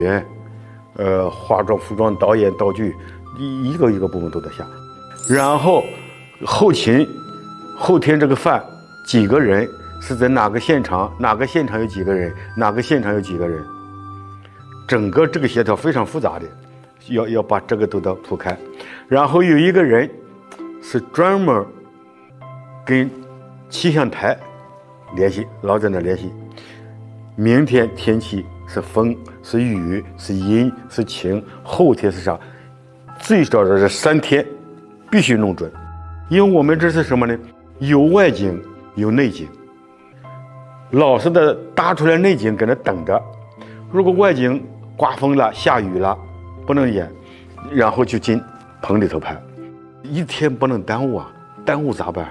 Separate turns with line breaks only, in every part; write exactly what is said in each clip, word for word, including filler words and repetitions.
员，呃，化妆、服装、导演、道具，一一个一个部门都得下。然后后勤，后天这个饭几个人是在哪个现场，哪个现场有几个人，哪个现场有几个人，整个这个协调非常复杂的，要要把这个都得铺开。然后有一个人是专门跟气象台联系，老在那联系，明天天气是风是雨是阴是晴，后天是啥，最少的这三天必须弄准。因为我们这是什么呢？有外景有内景，老实的搭出来内景搁那等着，如果外景刮风了下雨了不能演，然后就进棚里头拍，一天不能耽误啊，耽误咋办？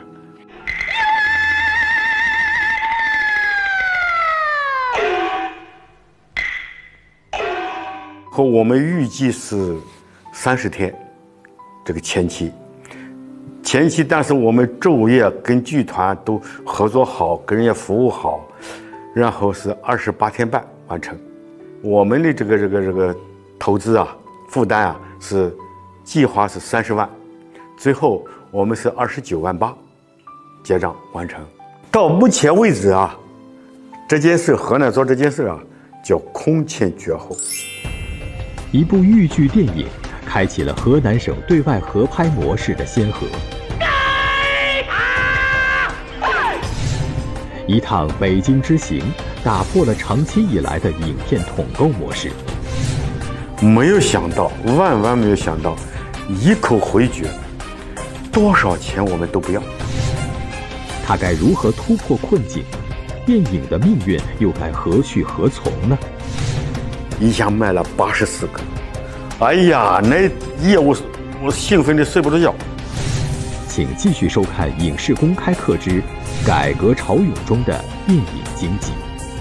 和我们预计是三十天，这个前期，前期，但是我们昼夜跟剧团都合作好，跟人家服务好，然后是二十八天半完成。我们的这个这个这个投资啊，负担啊是计划是三十万，最后我们是二十九万八结账完成。到目前为止啊，这件事河南做这件事啊叫空前绝后。
一部豫剧电影开启了河南省对外合拍模式的先河。一趟北京之行打破了长期以来的影片统购模式。
没有想到，万万没有想到，一口回绝，多少钱我们都不要。
他该如何突破困境？电影的命运又该何去何从呢？
一下卖了八十四个，哎呀，那业务我兴奋的睡不着觉。
请继续收看《影视公开课之改革潮涌中的电影经济》。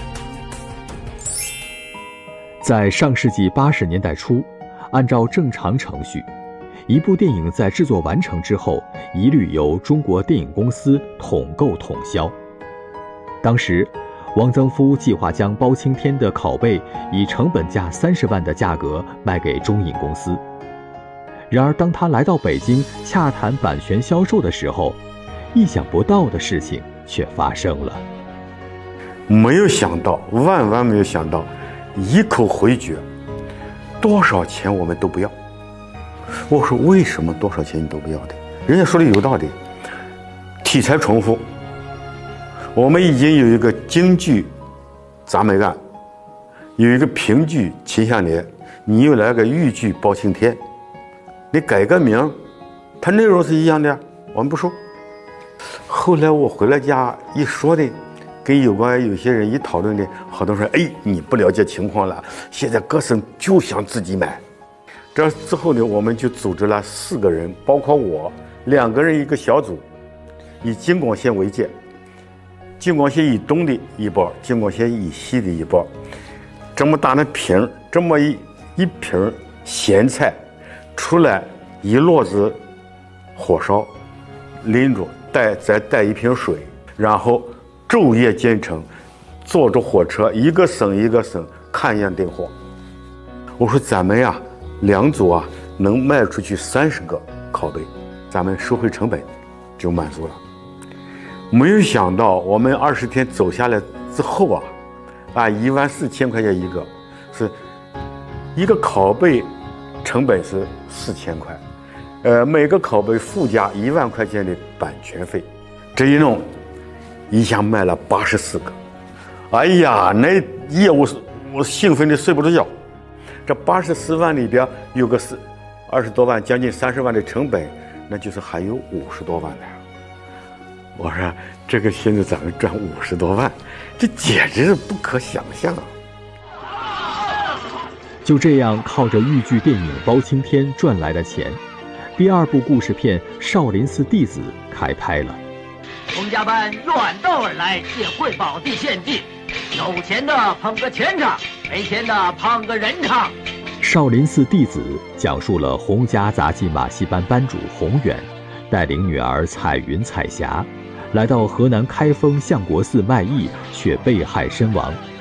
在上世纪八十年代初，按照正常程序，一部电影在制作完成之后，一律由中国电影公司统购统销。当时汪曾夫计划将包青天的拷贝以成本价三十万的价格卖给中影公司。然而当他来到北京洽谈版权销售的时候，意想不到的事情却发生了。
没有想到，万万没有想到，一口回绝，多少钱我们都不要。我说为什么多少钱你都不要的？人家说的有道理，题材重复。我们已经有一个京剧砸煤案，有一个评剧秦香莲，你又来个豫剧包青天，你改个名，它内容是一样的，我们不说。后来我回了家一说的，跟有关有些人一讨论的，好多人说，哎，你不了解情况了，现在各省就想自己买。这之后呢，我们就组织了四个人，包括我两个人一个小组，以京广线为界，京广线以东的一波，京广线以西的一波，这么大的瓶，这么一一瓶咸菜，出来一摞子火烧，拎着带再带一瓶水，然后昼夜兼程，坐着火车一个省一个省看样订货。我说咱们呀，两组啊能卖出去三十个拷贝，咱们收回成本就满足了。没有想到我们二十天走下来之后啊，按一万四千块钱一个，是一个拷贝成本是四千块，呃，每个拷贝附加一万块钱的版权费，这一弄，一下卖了八十四个，哎呀，那业务我兴奋的睡不着觉。这八十四万里边有个是二十多万，将近三十万的成本，那就是还有五十多万的。我说这个现在咱们赚五十多万，这简直是不可想象啊！
就这样靠着豫剧电影《包青天》赚来的钱，第二部故事片《少林寺弟子》开拍了。
洪家班远道而来，借贵宝地献计，有钱的捧个钱场，没钱的捧个人场。
少林寺弟子讲述了洪家杂技马戏班班主洪远带领女儿彩云、彩霞来到河南开封相国寺卖艺，却被害身亡，